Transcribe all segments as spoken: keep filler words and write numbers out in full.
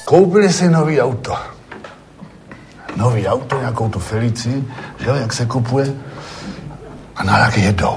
koupili si nový auto. Nový auto, nějakou tu Felicii, že jo, jak se kupuje. A narak jedou.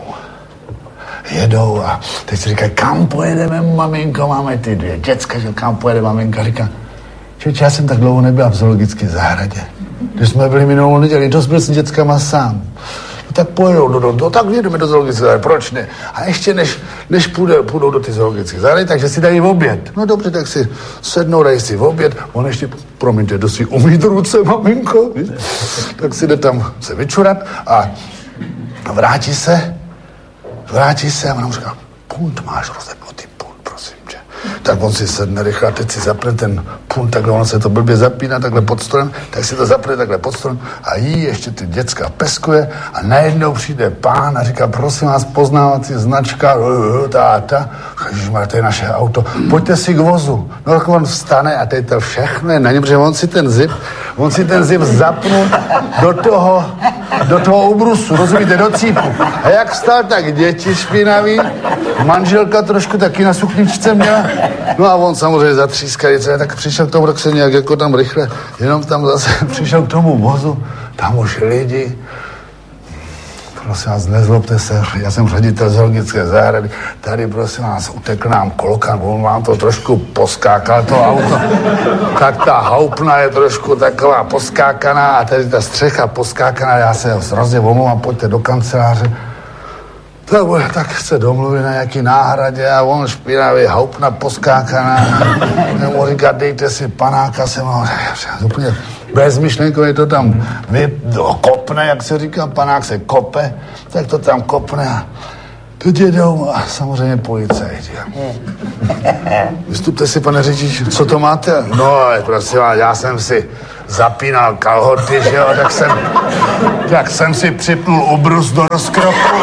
Jedou a teď si říkají, kam pojedeme, maminko, máme ty dvě děcka, že kam pojede maminka, říká, čeče, já jsem tak dlouho nebyla v zoologické zahradě. Když jsme byli minulou neděli, dost byl s dětskama sám. No tak pojedou do, do, do tak jedeme do zoologické zahrady, proč ne? A ještě než, než půjde, půjdou do ty zoologické zahrady, takže si dají oběd. No dobře, tak si sednou, dají si oběd, on ještě, promiňte, jde si umýt ruce, maminko, víš? Tak si jde tam se vyčurat a vrátí se, vrátí se a on mu říká, punt máš rozepnutý, punt, prosím tě. Tak on si sedne rychle a teď si zapne ten punt, takhle ono se to blbě zapíná takhle pod stolem, tak si to zapne takhle pod stolem a jí ještě ty děcka peskuje a najednou přijde pán a říká, prosím vás, poznávací značka, táta, ježišmarja, to je naše auto, pojďte si k vozu. No tak on vstane a teď to všechno je na něm, že on si ten zip, on si ten zip zapnul do toho, do toho ubrusu, rozumíte, do cípu. A jak vstal, tak děti špinaví, manželka trošku taky na sukničce měla, no a on samozřejmě zatřískají, tak přišel k tomu, tak se nějak jako tam rychle, jenom tam zase přišel k tomu vozu, tam už lidi, prosím vás, nezlobte se, já jsem ředitel zoologické zahrady, tady prosím vás, utekl nám klokan, on vám to trošku poskákal, to auto, tak ta houpna je trošku taková poskákaná a tady ta střecha poskákaná, já se hrozně omlouvám, pojďte do kanceláře. Tak, tak se domluví na nějaký náhradě a on špinavý, houpna poskákaná, nebo říká, dejte si panáka, jsem ho, úplně bezmyšlenkově to tam vy, kopne, jak se říká, panák se kope, tak to tam kopne a teď jedou a samozřejmě policajti. Vystupte si, pane řidič, co to máte? No, prosím vás, já jsem si zapínal kalhoty, že jo, tak jsem, tak jsem si připnul ubrus do rozkroku.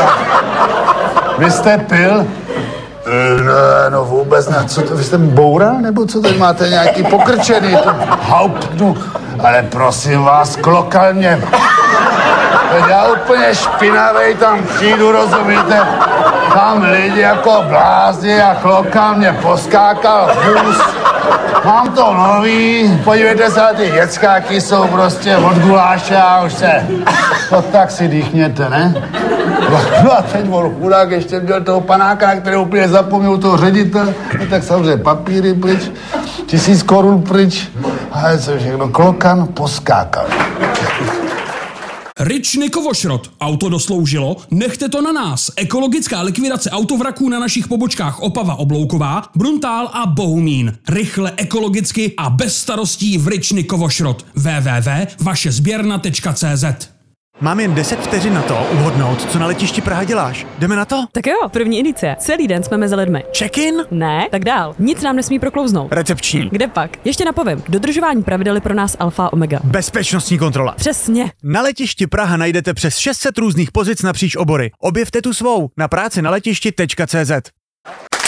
Vy jste pil? No, no vůbec ne. Co to, vy jste boural, nebo co tady máte nějaký pokrčený? To hauptnu. Ale prosím vás, klokal mě. Teď já úplně špinavej tam přijdu, rozumíte? Tam lidi jako blázni a klokal mě poskákal vůz. Mám to nový, podívejte se, ty děckáky jsou prostě od guláše a už se... To tak si dýchněte, ne? No a teď on chudák ještě měl toho panáka, na který úplně zapomněl toho ředitele, no tak samozřejmě papíry pryč, tisíc korun pryč, a co všechno, klokan poskákal. Ryčny Kovošrot. Auto dosloužilo? Nechte to na nás. Ekologická likvidace autovraků na našich pobočkách Opava Oblouková, Bruntál a Bohumín. Rychle, ekologicky a bez starostí v Ryčny Kovošrot. w w w tečka vaše sběrna tečka c z. Mám jen deset vteřin na to uhodnout, co na letišti Praha děláš. Jdeme na to? Tak jo, první indicie. Celý den jsme mezi lidmi. Check-in? Ne, tak dál. Nic nám nesmí proklouznout. Recepční. Kde pak? Ještě napovím. Dodržování pravidel je pro nás alfa a omega. Bezpečnostní kontrola. Přesně. Na letišti Praha najdete přes šest set různých pozic napříč obory. Objevte tu svou na práci na letišti tečka c z.